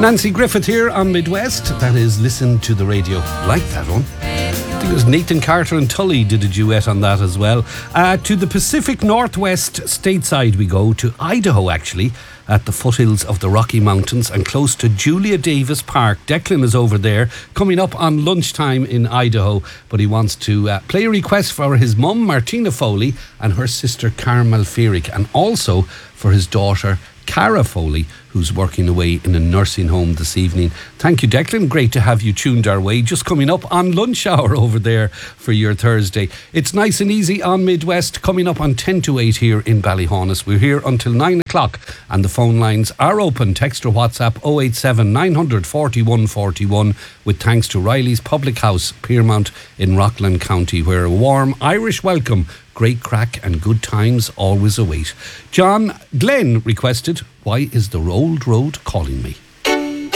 Nancy Griffith here on Midwest. That is Listen to the Radio. Like that one. I think it was Nathan Carter and Tully did a duet on that as well. To the Pacific Northwest stateside we go, to Idaho actually, at the foothills of the Rocky Mountains and close to Julia Davis Park. Declan is over there, coming up on lunchtime in Idaho, but he wants to play a request for his mum, Martina Foley, and her sister, Carmel Feerick, and also for his daughter, Cara Foley, who's working away in a nursing home this evening. Thank you, Declan. Great to have you tuned our way. Just coming up on lunch hour over there for your Thursday. It's nice and easy on Midwest, coming up on 10 to 8 here in Ballyhaunis. We're here until 9 o'clock and the phone lines are open. Text or WhatsApp 087 900 41 41 with thanks to Riley's Public House, Piermont in Rockland County, where a warm Irish welcome, great crack and good times always await. John Glenn requested, Why is the old road calling me?